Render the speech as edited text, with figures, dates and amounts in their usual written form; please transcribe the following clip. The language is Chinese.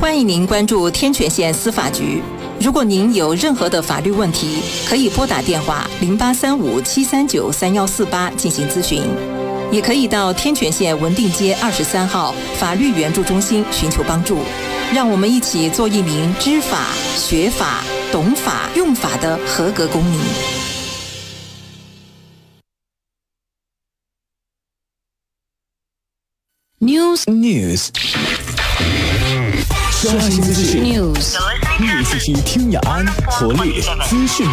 欢迎您关注天泉县司法局。如果您有任何的法律问题，可以拨打电话0835-739-3148进行咨询，也可以到天泉县文定街23号法律援助中心寻求帮助。让我们一起做一名知法、学法、懂法、用法的合格公民。 News， 刷新资讯 News， 147听雅安，活力资讯